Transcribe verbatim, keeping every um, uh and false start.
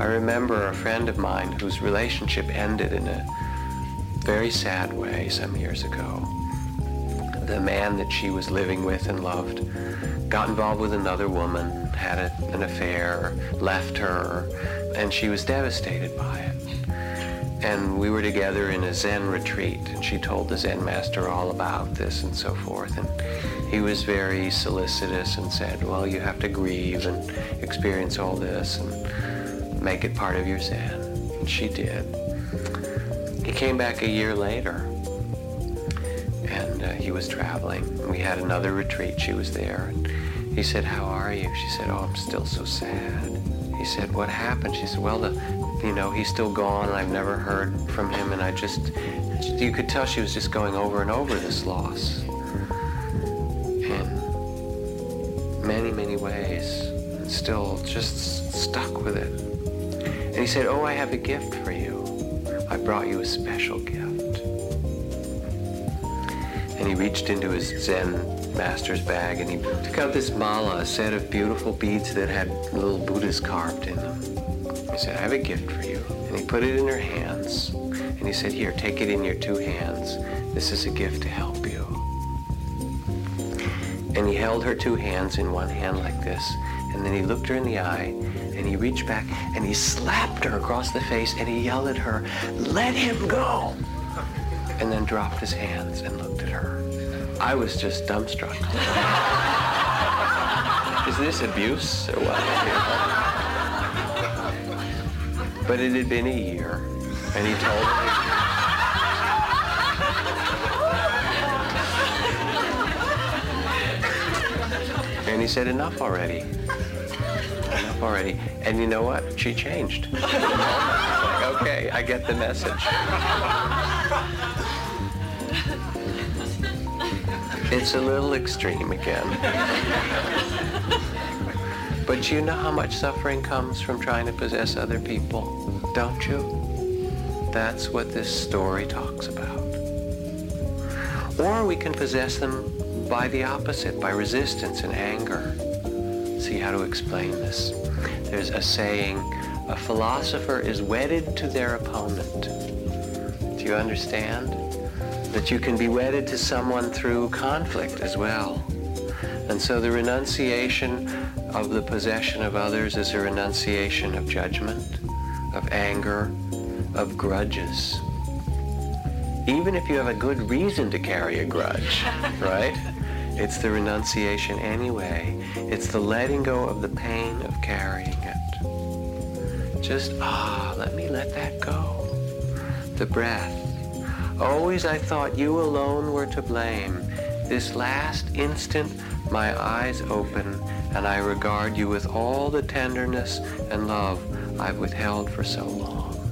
I remember a friend of mine whose relationship ended in a very sad way some years ago. The man that she was living with and loved got involved with another woman, had a, an affair, left her, and she was devastated by it. And we were together in a Zen retreat, and she told the Zen master all about this and so forth. And he was very solicitous and said, well, you have to grieve and experience all this and make it part of your Zen. And she did. He came back a year later, and uh, he was traveling. We had another retreat. She was there. And he said, how are you? She said, oh, I'm still so sad. He said, what happened? She said, well, the, you know, he's still gone, and I've never heard from him, and I just, you could tell she was just going over and over this loss. In many, many ways, and still just stuck with it. And he said, oh, I have a gift for you. I brought you a special gift. And he reached into his Zen master's bag, and he took out this mala, a set of beautiful beads that had little Buddhas carved in them. He said, I have a gift for you. And he put it in her hands, and he said, here, take it in your two hands. This is a gift to help you. And he held her two hands in one hand like this, and then he looked her in the eye, and he reached back, and he slapped her across the face, and he yelled at her, let him go! And then dropped his hands and looked at her. I was just dumbstruck. Is this abuse or what? But it had been a year, and he told me. And he said, enough already. Enough already. And you know what? She changed. Like, okay, I get the message. It's a little extreme again. But you know how much suffering comes from trying to possess other people, don't you? That's what this story talks about. Or we can possess them by the opposite, by resistance and anger. See how to explain this. There's a saying, a philosopher is wedded to their opponent. Do you understand? That you can be wedded to someone through conflict as well. And so the renunciation of the possession of others is a renunciation of judgment, of anger, of grudges. Even if you have a good reason to carry a grudge, right? It's the renunciation anyway. It's the letting go of the pain of carrying it. Just, ah, let me let that go. The breath. Always I thought you alone were to blame. This last instant my eyes open, and I regard you with all the tenderness and love I've withheld for so long.